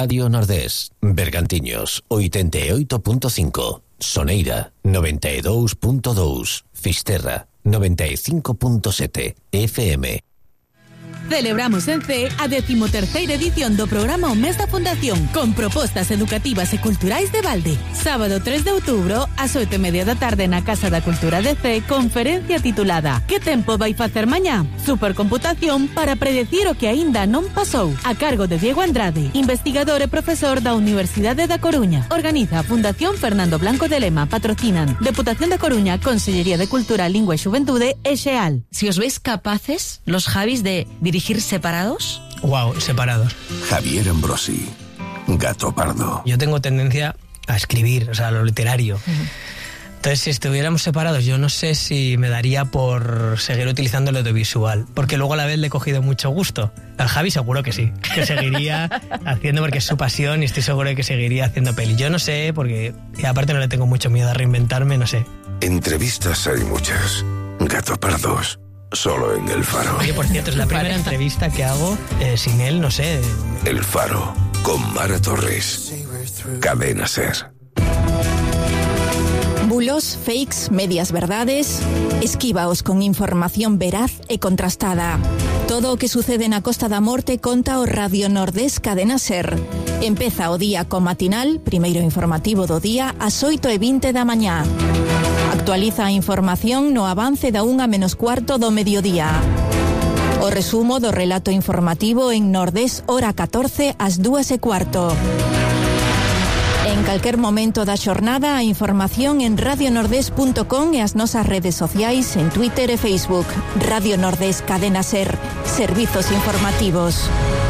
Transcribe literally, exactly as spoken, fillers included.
Radio Nordés, Bergantiños, oitenta e oito punto cinco, Soneira, noventa e dous punto dous, Fisterra, noventa e cinco punto sete, F M. Celebramos en C a decimoterceira edición do programa O Mes da Fundación con propostas educativas e culturais de balde. Sábado tres de outubro, ás oito e media da tarde na Casa da Cultura de C, conferencia titulada Que tempo vai facer mañá? Supercomputación para predecir o que aínda non pasou. A cargo de Diego Andrade, investigador e profesor da Universidade da Coruña. Organiza a Fundación Fernando Blanco de Lema. Patrocinan Deputación da Coruña, Consellería de Cultura, Lingua e Xuventude e Xeal. Si os veis capaces, los Javis, de dirigir separados. Wow, separados. Javier Ambrosi, Gato Pardo. Yo tengo tendencia a escribir, o sea, lo literario. Uh-huh. Entonces, si estuviéramos separados, yo no sé si me daría por seguir utilizando el audiovisual, porque luego a la vez le he cogido mucho gusto. Al Javi seguro que sí, que seguiría haciendo porque es su pasión y estoy seguro de que seguiría haciendo peli. Yo no sé, porque y aparte no le tengo mucho miedo a reinventarme, no sé. Entrevistas hay muchas. Gato Pardos. Solo en El Faro. Oye, por cierto, es la primera entrevista que hago eh, sin él, no sé. El Faro, con Mara Torres. Cadena Ser. Bulos, fakes, medias verdades. Esquívaos con información veraz e contrastada. Todo o que sucede na Costa da Morte conta o Radio Nordés Cadena Ser. Empeza o día co matinal, primeiro informativo do día, ás oito e vinte da mañá. Actualiza a información no avance da unha menos cuarto do mediodía. O resumo do relato informativo en Nordés hora catorce ás dúas e cuarto. En calquer momento da xornada, a información en radio nordés punto com e as nosas redes sociais en Twitter e Facebook. Radio Nordés Cadena Ser. Servizos informativos.